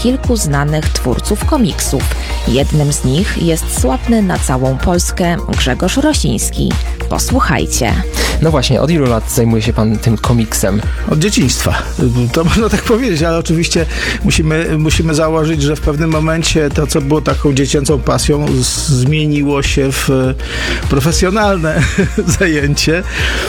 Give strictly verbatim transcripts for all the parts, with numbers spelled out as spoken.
kilku znanych twórców komiksów. Jednym z nich jest sławny na całą Polskę Grzegorz Rosiński. Posłuchajcie. No właśnie, od ilu lat zajmuje się pan tym komiksem? Od dzieciństwa. To można tak powiedzieć, ale oczywiście musimy, musimy założyć, że w pewnym momencie to, co było taką dziecięcą pasją, z- zmieniło się w profesjonalne zajęcie.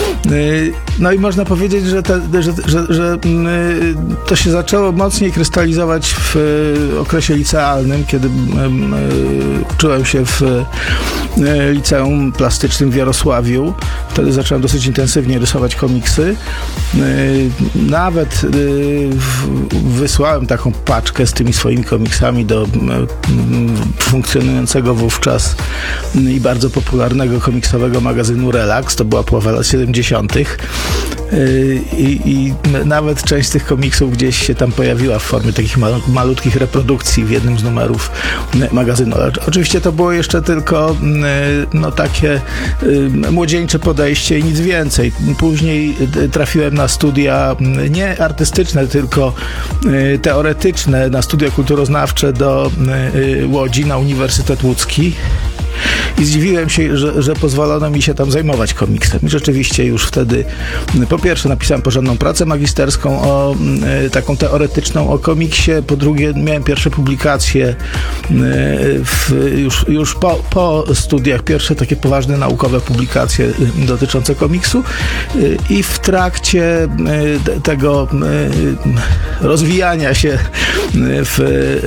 No i można powiedzieć, że, te, że, że, że to się zaczęło mocniej krystalizować w okresie licealnym, kiedy uczyłem się w liceum plastycznym w Jarosławiu. Wtedy zacząłem dosyć intensywnie rysować komiksy. Nawet wysłałem taką paczkę z tymi swoimi komiksami do funkcjonującego wówczas i bardzo popularnego komiksowego magazynu Relax. To była połowa lat siedemdziesiątych. I, I nawet część z tych komiksów gdzieś się tam pojawiła w formie takich mal, malutkich reprodukcji w jednym z numerów magazynu. Ale oczywiście to było jeszcze tylko no, takie młodzieńcze podejście i nic więcej. Później trafiłem na studia nie artystyczne, tylko teoretyczne, na studia kulturoznawcze do Łodzi, na Uniwersytet Łódzki. I zdziwiłem się, że, że pozwolono mi się tam zajmować komiksem. I rzeczywiście już wtedy po pierwsze napisałem porządną pracę magisterską o e, taką teoretyczną o komiksie, po drugie miałem pierwsze publikacje e, w, już, już po, po studiach, pierwsze takie poważne naukowe publikacje e, dotyczące komiksu e, i w trakcie e, tego e, rozwijania się w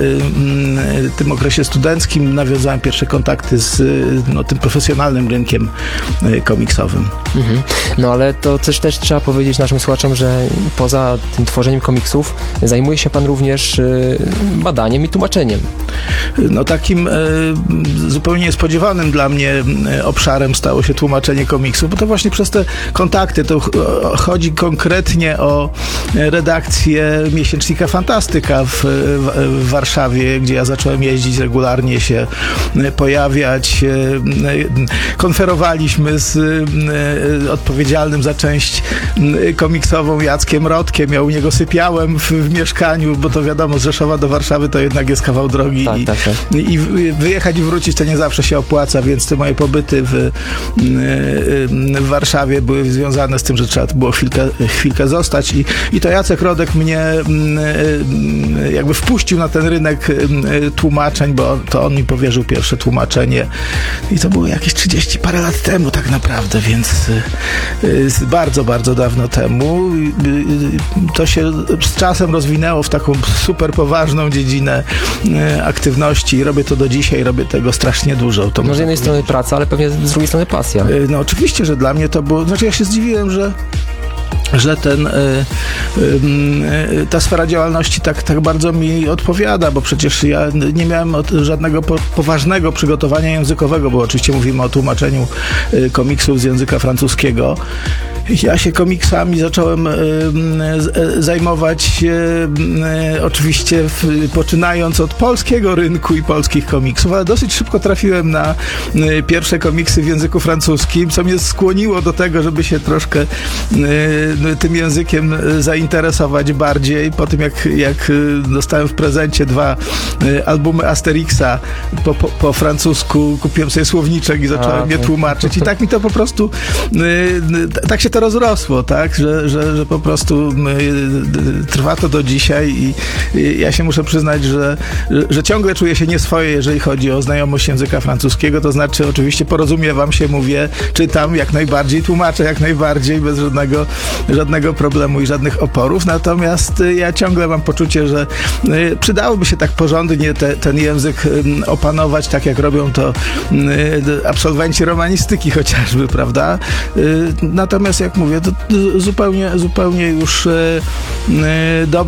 e, tym okresie studenckim nawiązałem pierwsze kontakty z no, tym profesjonalnym rynkiem komiksowym. Mhm. No ale to też, też trzeba powiedzieć naszym słuchaczom, że poza tym tworzeniem komiksów zajmuje się pan również y, badaniem i tłumaczeniem. No takim y, zupełnie niespodziewanym dla mnie obszarem stało się tłumaczenie komiksów, bo to właśnie przez te kontakty, to ch- chodzi konkretnie o redakcję miesięcznika Fantastyka w, w, w Warszawie, gdzie ja zacząłem jeździć regularnie, się pojawiać. Konferowaliśmy z odpowiedzialnym za część komiksową Jackiem Rodkiem. Ja u niego sypiałem w, w mieszkaniu, bo to wiadomo, z Rzeszowa do Warszawy to jednak jest kawał drogi. Tak, i, tak, tak. i wyjechać i wrócić to nie zawsze się opłaca, więc te moje pobyty w, w Warszawie były związane z tym, że trzeba było chwilkę, chwilkę zostać i, i to Jacek Rodek mnie jakby wpuścił na ten rynek tłumaczeń, bo to on mi powierzył pierwsze tłumaczenie i to było jakieś trzydzieści parę lat temu tak naprawdę, więc bardzo, bardzo dawno temu. To się z czasem rozwinęło w taką super poważną dziedzinę aktywności i robię to do dzisiaj, robię tego strasznie dużo. To no z jednej strony praca, ale pewnie z drugiej strony pasja. No oczywiście, że dla mnie to było, znaczy ja się zdziwiłem, że że ten, y, y, y, ta sfera działalności tak, tak bardzo mi odpowiada, bo przecież ja nie miałem żadnego po, poważnego przygotowania językowego, bo oczywiście mówimy o tłumaczeniu y, komiksów z języka francuskiego. Ja się komiksami zacząłem y, y, zajmować y, y, oczywiście w, poczynając od polskiego rynku i polskich komiksów, ale dosyć szybko trafiłem na y, pierwsze komiksy w języku francuskim, co mnie skłoniło do tego, żeby się troszkę y, tym językiem zainteresować bardziej. Po tym jak, jak dostałem w prezencie dwa albumy Asterixa po, po, po francusku, kupiłem sobie słowniczek i zacząłem A, je tłumaczyć i tak mi to po prostu tak się to rozrosło, tak, że, że, że po prostu trwa to do dzisiaj i ja się muszę przyznać, że, że ciągle czuję się nieswoje, jeżeli chodzi o znajomość języka francuskiego, to znaczy oczywiście porozumiewam się, mówię, czytam jak najbardziej, tłumaczę jak najbardziej, bez żadnego żadnego problemu i żadnych oporów, natomiast ja ciągle mam poczucie, że przydałoby się tak porządnie te, ten język opanować, tak jak robią to absolwenci romanistyki chociażby, prawda? Natomiast jak mówię, to zupełnie, zupełnie już dobrze